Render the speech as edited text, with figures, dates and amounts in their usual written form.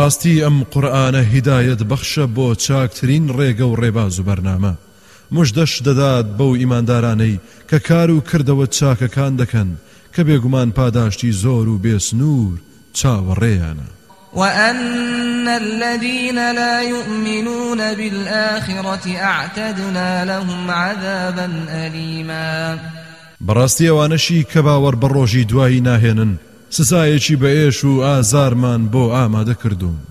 راستی ئەم قورئانە هیدایەت بەخشە بۆ چاکترین ڕێگە و ڕێباز و بەرنامە مژدەش دەدات بەو ئیماندارانەی کە کار و کردەوە چاکەکان دەکەن کە بێگومان پاداشتی زۆر و بێسنوور چاوەڕێیانە. وأن الذين لا يؤمنون بالآخرة أعتدنا لهم عذابا أليما. بەڕاستی ئەوانەشی کە باوەڕ بە ڕۆژی دوایی ناهێنن سزایەکی بە ئێش و ئازارمان بۆ ئامادە کردوون.